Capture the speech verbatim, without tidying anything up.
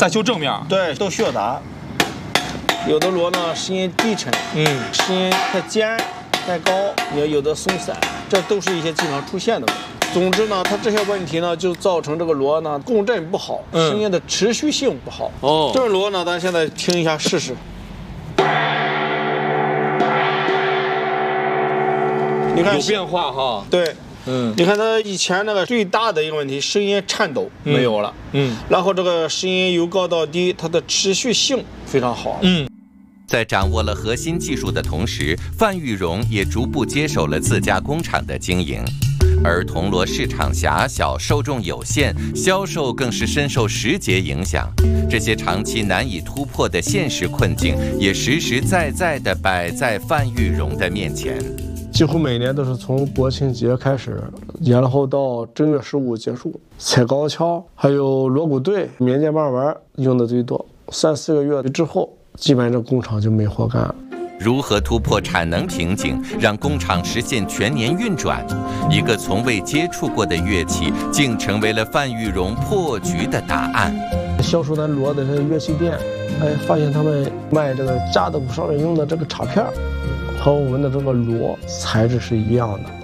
再修正面， 对，都需要打。有的锣呢声音低沉， 嗯， 声音太尖、太高，也有的松散，这都是一些经常出现的问题。总之呢，它这些问题呢，就造成这个锣呢共振不好， 嗯、 声音的持续性不好。 哦， 这个锣呢，咱现在听一下试试。你看有变化哈？ 对， 嗯， 你看它以前那个最大的一个问题，声音颤抖、嗯、没有了， 嗯， 然后这个声音由高到低，它的持续性非常好， 嗯。 在掌握了核心技术的同时，范玉荣也逐步接手了自家工厂的经营。而铜锣市场狭小，受众有限，销售更是深受时节影响。这些长期难以突破的现实困境，也实实在在地摆在范玉荣的面前。 几乎每年都是从国庆节开始，然后到正月十五结束。踩高跷，还有锣鼓队、缅甸棒丸用的最多。三四个月之后，基本上这工厂就没活干。 如何突破产能瓶颈，让工厂实现全年运转？一个从未接触过的乐器，竟成为了范玉荣破局的答案。 销售咱锣的这个乐器店，哎，发现他们卖这个架子鼓上面用的这个插片，和我们的这个锣材质是一样的。